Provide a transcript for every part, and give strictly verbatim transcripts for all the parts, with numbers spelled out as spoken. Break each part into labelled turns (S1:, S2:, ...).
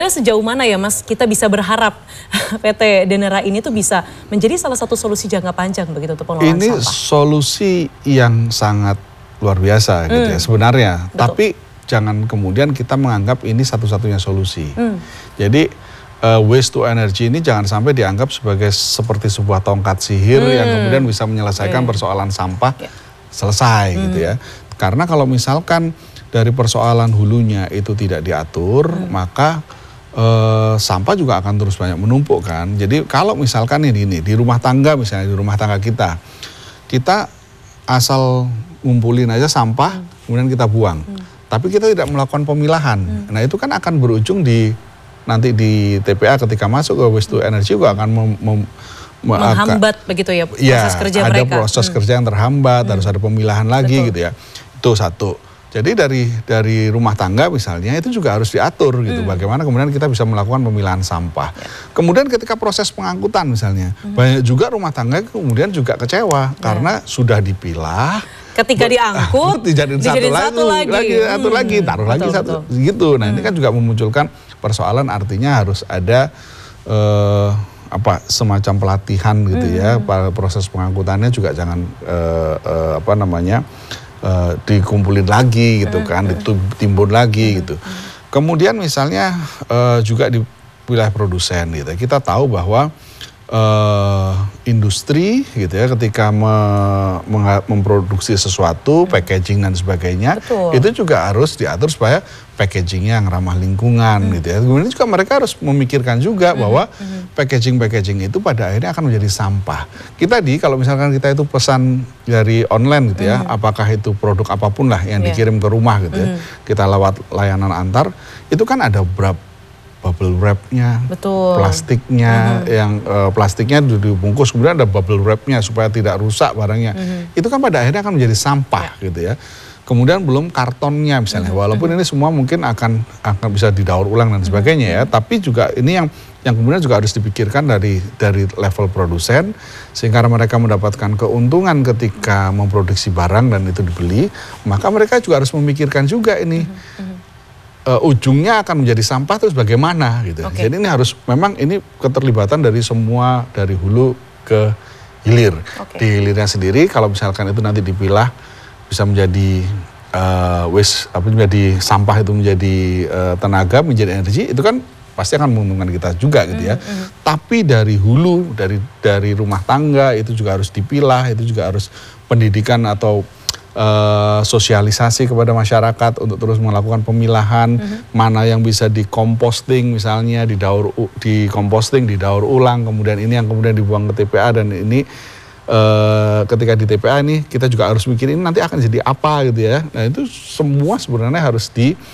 S1: Sejauh mana ya Mas kita bisa berharap P T Denera ini tuh bisa menjadi salah satu solusi jangka panjang begitu untuk pengelolaan
S2: ini
S1: sampah? Ini
S2: solusi yang sangat luar biasa gitu
S1: hmm.
S2: ya sebenarnya.
S1: Betul.
S2: Tapi jangan kemudian kita menganggap ini satu-satunya solusi. Hmm. Jadi uh, waste to energy ini jangan sampai dianggap sebagai seperti sebuah tongkat sihir hmm. yang kemudian bisa menyelesaikan okay. persoalan sampah yeah. selesai hmm. gitu ya. Karena kalau misalkan dari persoalan hulunya itu tidak diatur, hmm. maka Uh, sampah juga akan terus banyak menumpuk kan. Jadi kalau misalkan ini, ini di rumah tangga misalnya di rumah tangga kita, kita asal ngumpulin aja sampah, hmm. kemudian kita buang. Hmm. Tapi kita tidak melakukan pemilahan. Hmm. Nah itu kan akan berujung di nanti di T P A ketika masuk ke waste to energy juga akan mem, mem,
S1: menghambat akan, begitu ya proses
S2: ya,
S1: kerja
S2: ada
S1: mereka.
S2: Ada proses hmm. kerja yang terhambat, hmm. harus ada pemilahan lagi. Betul. Gitu ya. Itu satu. Jadi dari dari rumah tangga misalnya itu juga harus diatur gitu. Hmm. Bagaimana kemudian kita bisa melakukan pemilahan sampah. Ya. Kemudian ketika proses pengangkutan misalnya, hmm. banyak juga rumah tangga kemudian juga kecewa ya. Karena sudah dipilah.
S1: Ketika diangkut,
S2: dijadiin satu, satu lagi, lagi, hmm. satu lagi, taruh betul, lagi satu, betul. gitu. Nah hmm. ini kan juga memunculkan persoalan artinya harus ada uh, apa semacam pelatihan gitu hmm. ya. Proses pengangkutannya juga jangan uh, uh, apa namanya. Uh, dikumpulin lagi gitu kan, ditimbun lagi gitu. Kemudian misalnya uh, juga di wilayah produsen gitu. Kita tahu bahwa uh, industri gitu ya ketika me, me, memproduksi sesuatu, packaging dan sebagainya, betul. Itu juga harus diatur supaya packagingnya yang ramah lingkungan hmm. gitu ya. Kemudian juga mereka harus memikirkan juga hmm. bahwa packaging-packaging itu pada akhirnya akan menjadi sampah. Kita di kalau misalkan kita itu pesan dari online gitu ya, hmm. apakah itu produk apapun lah yang yeah. dikirim ke rumah gitu hmm. ya, kita lewat layanan antar, itu kan ada berapa bubble wrap-nya, plastiknya, hmm. yang uh, plastiknya dibungkus, kemudian ada bubble wrap-nya supaya tidak rusak barangnya. Hmm. Itu kan pada akhirnya akan menjadi sampah yeah. gitu ya. Kemudian belum kartonnya misalnya, walaupun ini semua mungkin akan akan bisa didaur ulang dan sebagainya ya, tapi juga ini yang yang kemudian juga harus dipikirkan dari dari level produsen sehingga mereka mendapatkan keuntungan ketika memproduksi barang dan itu dibeli, maka mereka juga harus memikirkan juga ini uh, ujungnya akan menjadi sampah terus bagaimana gitu. Okay. Jadi ini harus memang ini keterlibatan dari semua dari hulu ke hilir. Okay. Di hilirnya sendiri kalau misalkan itu nanti dipilah bisa menjadi uh, waste apa menjadi sampah itu menjadi uh, tenaga menjadi energi itu kan pasti akan menguntungkan kita juga gitu ya. Mm-hmm. Tapi dari hulu dari dari rumah tangga itu juga harus dipilah, itu juga harus pendidikan atau uh, sosialisasi kepada masyarakat untuk terus melakukan pemilahan, mm-hmm. mana yang bisa dikomposting misalnya didaur di composting didaur ulang, kemudian ini yang kemudian dibuang ke T P A dan ini Uh, ketika di T P A ini kita juga harus mikirin nanti akan jadi apa gitu ya. Nah itu semua sebenarnya harus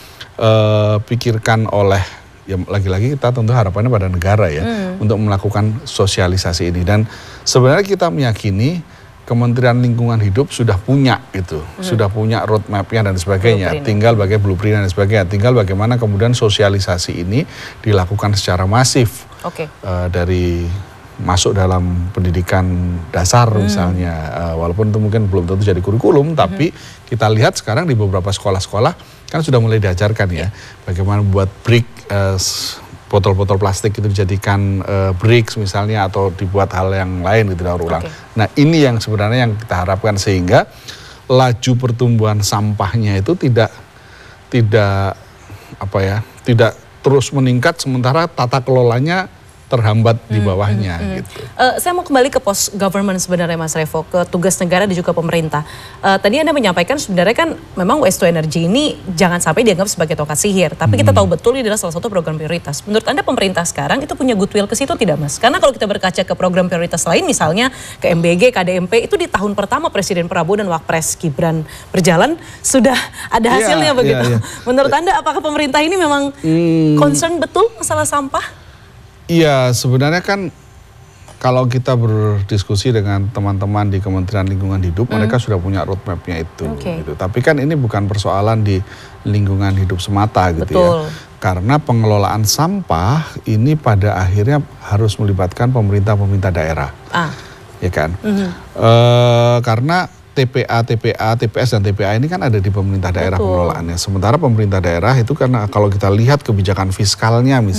S2: dipikirkan uh, oleh ya lagi-lagi kita tentu harapannya pada negara ya hmm. untuk melakukan sosialisasi ini dan sebenarnya kita meyakini Kementerian Lingkungan Hidup sudah punya itu, hmm. sudah punya roadmap-nya dan sebagainya. Blueprint. Tinggal bagaimana blueprint dan sebagainya. Tinggal bagaimana kemudian sosialisasi ini dilakukan secara masif okay. uh, dari masuk dalam pendidikan dasar hmm. misalnya, uh, walaupun itu mungkin belum tentu jadi kurikulum, hmm. tapi kita lihat sekarang di beberapa sekolah-sekolah kan sudah mulai diajarkan ya, bagaimana buat brick, uh, botol-botol plastik itu dijadikan uh, bricks misalnya, atau dibuat hal yang lain gitu daur ulang. Okay. Nah ini yang sebenarnya yang kita harapkan sehingga laju pertumbuhan sampahnya itu tidak tidak apa ya, tidak terus meningkat sementara tata kelolanya terhambat di bawahnya hmm, hmm, hmm. gitu.
S1: Uh, saya mau kembali ke post government sebenarnya Mas Revo, ke tugas negara dan juga pemerintah. Uh, tadi Anda menyampaikan sebenarnya kan memang waste to energy ini jangan sampai dianggap sebagai tongkat sihir, tapi hmm. kita tahu betul ini adalah salah satu program prioritas. Menurut Anda pemerintah sekarang itu punya goodwill ke situ tidak Mas? Karena kalau kita berkaca ke program prioritas lain misalnya ke M B G, K D M P itu di tahun pertama Presiden Prabowo dan Wapres Gibran berjalan sudah ada hasilnya yeah, begitu. Yeah, yeah. Menurut Anda apakah pemerintah ini memang hmm. concern betul masalah sampah?
S2: Iya, sebenarnya kan kalau kita berdiskusi dengan teman-teman di Kementerian Lingkungan Hidup, mm. mereka sudah punya roadmap-nya itu. Okay. Gitu. Tapi kan ini bukan persoalan di lingkungan hidup semata gitu. Betul. Ya. Karena pengelolaan sampah ini pada akhirnya harus melibatkan pemerintah-pemerintah daerah. Ah. Ya kan? Mm-hmm. E, karena T P A, T P A, T P S dan T P A ini kan ada di pemerintah daerah. Betul. Pengelolaannya. Sementara pemerintah daerah itu kan kalau kita lihat kebijakan fiskalnya misalnya,